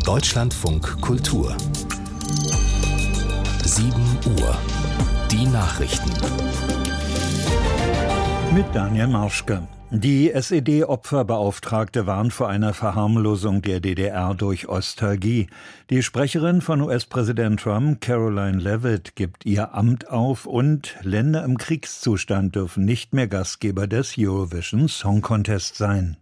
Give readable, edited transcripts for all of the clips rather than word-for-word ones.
Deutschlandfunk Kultur 7 Uhr. Die Nachrichten. Mit Daniel Marschke. Die SED-Opferbeauftragte warnt vor einer Verharmlosung der DDR durch Ostalgie. Die Sprecherin von US-Präsident Trump, Caroline Leavitt, gibt ihr Amt auf und Länder im Kriegszustand dürfen nicht mehr Gastgeber des Eurovision Song Contest sein.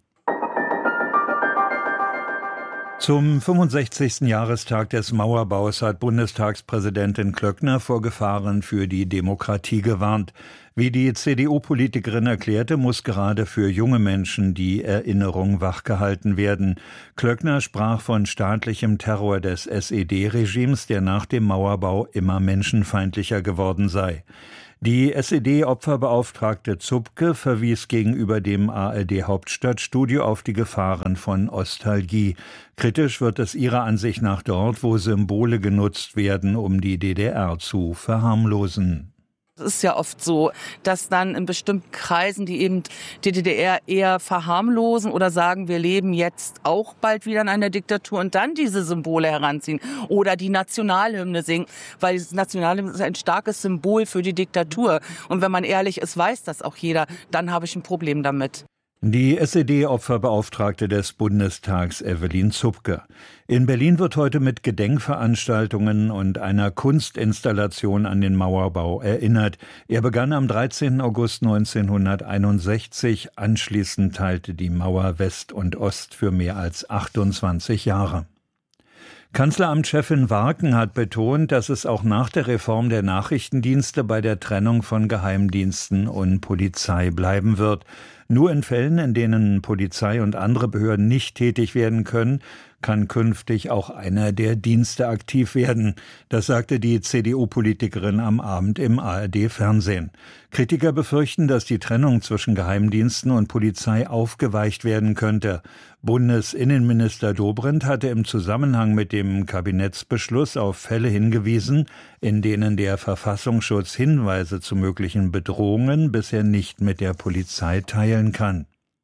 Zum 65. Jahrestag des Mauerbaus hat Bundestagspräsidentin Klöckner vor Gefahren für die Demokratie gewarnt. Wie die CDU-Politikerin erklärte, muss gerade für junge Menschen die Erinnerung wachgehalten werden. Klöckner sprach von staatlichem Terror des SED-Regimes, der nach dem Mauerbau immer menschenfeindlicher geworden sei. Die SED-Opferbeauftragte Zupke verwies gegenüber dem ARD-Hauptstadtstudio auf die Gefahren von Ostalgie. Kritisch wird es ihrer Ansicht nach dort, wo Symbole genutzt werden, um die DDR zu verharmlosen. Es ist ja oft so, dass dann in bestimmten Kreisen, die eben die DDR eher verharmlosen oder sagen, wir leben jetzt auch bald wieder in einer Diktatur und dann diese Symbole heranziehen oder die Nationalhymne singen, weil das Nationalhymne ist ein starkes Symbol für die Diktatur. Und wenn man ehrlich ist, weiß das auch jeder, dann habe ich ein Problem damit. Die SED-Opferbeauftragte des Bundestags Evelyn Zupke. In Berlin wird heute mit Gedenkveranstaltungen und einer Kunstinstallation an den Mauerbau erinnert. Er begann am 13. August 1961. Anschließend teilte die Mauer West und Ost für mehr als 28 Jahre. Kanzleramtschefin Warken hat betont, dass es auch nach der Reform der Nachrichtendienste bei der Trennung von Geheimdiensten und Polizei bleiben wird. Nur in Fällen, in denen Polizei und andere Behörden nicht tätig werden können, kann künftig auch einer der Dienste aktiv werden. Das sagte die CDU-Politikerin am Abend im ARD-Fernsehen. Kritiker befürchten, dass die Trennung zwischen Geheimdiensten und Polizei aufgeweicht werden könnte. Bundesinnenminister Dobrindt hatte im Zusammenhang mit dem Kabinettsbeschluss auf Fälle hingewiesen, in denen der Verfassungsschutz Hinweise zu möglichen Bedrohungen bisher nicht mit der Polizei teilen kann.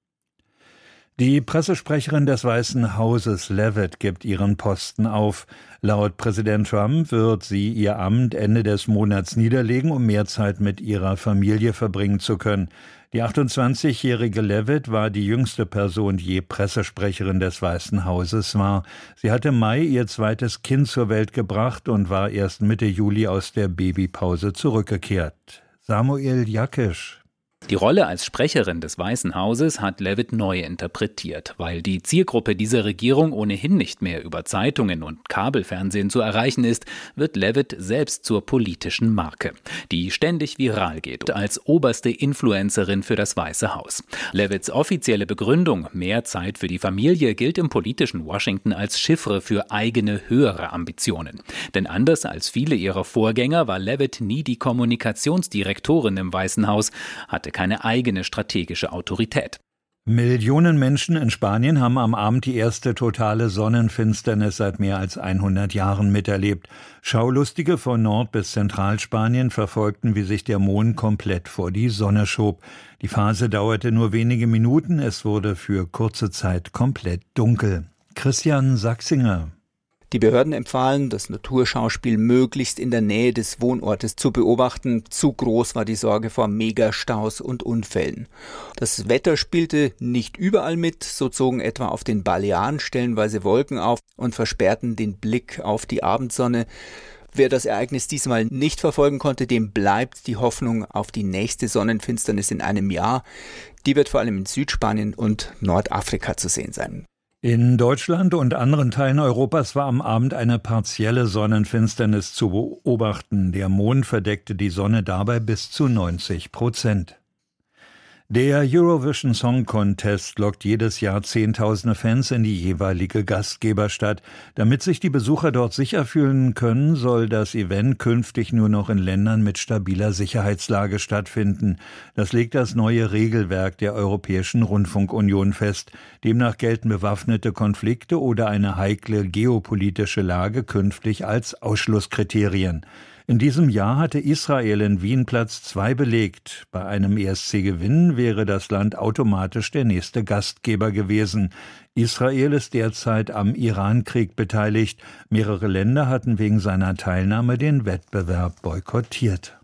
Die Pressesprecherin des Weißen Hauses Leavitt gibt ihren Posten auf. Laut Präsident Trump wird sie ihr Amt Ende des Monats niederlegen, um mehr Zeit mit ihrer Familie verbringen zu können. Die 28-jährige Leavitt war die jüngste Person, die je Pressesprecherin des Weißen Hauses war. Sie hatte im Mai ihr zweites Kind zur Welt gebracht und war erst Mitte Juli aus der Babypause zurückgekehrt. Samuel Jakisch. Die Rolle als Sprecherin des Weißen Hauses hat Leavitt neu interpretiert. Weil die Zielgruppe dieser Regierung ohnehin nicht mehr über Zeitungen und Kabelfernsehen zu erreichen ist, wird Leavitt selbst zur politischen Marke, die ständig viral geht, als oberste Influencerin für das Weiße Haus. Leavitts offizielle Begründung, mehr Zeit für die Familie, gilt im politischen Washington als Chiffre für eigene höhere Ambitionen. Denn anders als viele ihrer Vorgänger war Leavitt nie die Kommunikationsdirektorin im Weißen Haus, hatte keine eigene strategische Autorität. Millionen Menschen in Spanien haben am Abend die erste totale Sonnenfinsternis seit mehr als 100 Jahren miterlebt. Schaulustige von Nord- bis Zentralspanien verfolgten, wie sich der Mond komplett vor die Sonne schob. Die Phase dauerte nur wenige Minuten, es wurde für kurze Zeit komplett dunkel. Christian Sachsinger. Die Behörden empfahlen, das Naturschauspiel möglichst in der Nähe des Wohnortes zu beobachten. Zu groß war die Sorge vor Megastaus und Unfällen. Das Wetter spielte nicht überall mit. So zogen etwa auf den Balearen stellenweise Wolken auf und versperrten den Blick auf die Abendsonne. Wer das Ereignis diesmal nicht verfolgen konnte, dem bleibt die Hoffnung auf die nächste Sonnenfinsternis in einem Jahr. Die wird vor allem in Südspanien und Nordafrika zu sehen sein. In Deutschland und anderen Teilen Europas war am Abend eine partielle Sonnenfinsternis zu beobachten. Der Mond verdeckte die Sonne dabei bis zu 90%. Der Eurovision Song Contest lockt jedes Jahr Zehntausende Fans in die jeweilige Gastgeberstadt. Damit sich die Besucher dort sicher fühlen können, soll das Event künftig nur noch in Ländern mit stabiler Sicherheitslage stattfinden. Das legt das neue Regelwerk der Europäischen Rundfunkunion fest. Demnach gelten bewaffnete Konflikte oder eine heikle geopolitische Lage künftig als Ausschlusskriterien. In diesem Jahr hatte Israel in Wien Platz 2 belegt. Bei einem ESC-Gewinn wäre das Land automatisch der nächste Gastgeber gewesen. Israel ist derzeit am Iran-Krieg beteiligt. Mehrere Länder hatten wegen seiner Teilnahme den Wettbewerb boykottiert.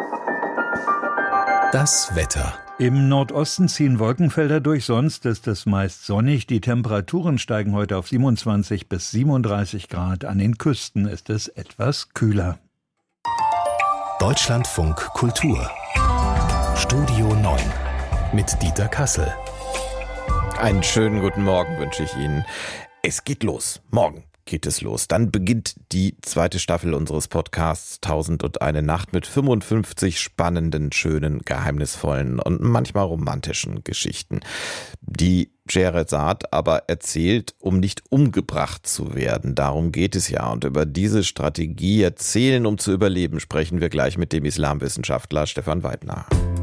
Das Wetter. Im Nordosten ziehen Wolkenfelder durch, sonst ist es meist sonnig. Die Temperaturen steigen heute auf 27 bis 37 Grad. An den Küsten ist es etwas kühler. Deutschlandfunk Kultur. Studio 9 mit Dieter Kassel. Einen schönen guten Morgen wünsche ich Ihnen. Es geht los. Morgen geht es los. Dann beginnt die zweite Staffel unseres Podcasts 1001 Nacht mit 55 spannenden, schönen, geheimnisvollen und manchmal romantischen Geschichten, die Scheherazade aber erzählt, um nicht umgebracht zu werden. Darum geht es ja. Und über diese Strategie, Erzählen, um zu überleben, sprechen wir gleich mit dem Islamwissenschaftler Stefan Weidner.